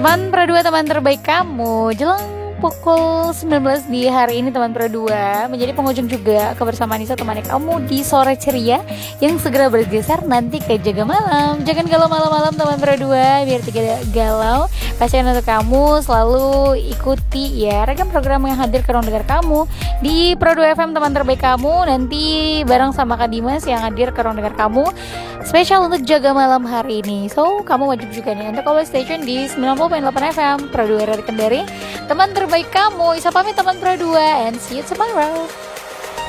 Teman Pro 2, teman terbaik kamu. Jelang pukul 19 di hari ini teman Pro 2 menjadi penghujung juga kebersamaan Nisa temani kamu di sore ceria yang segera bergeser nanti ke jaga malam. Jangan galau malam-malam teman Pro 2, biar tidak galau. Pastikan untuk kamu selalu ikuti ya ragam program yang hadir ke ruang dengar kamu di Pro 2 FM teman terbaik kamu. Nanti bareng sama Kak Dimas yang hadir ke ruang dengar kamu spesial untuk jaga malam hari ini. So, kamu wajib juga nih untuk always stay tune di 90.8 FM Pro 2 RRI Kendari. Teman terbaik kamu. Isa pamit teman Pro 2 and see you tomorrow.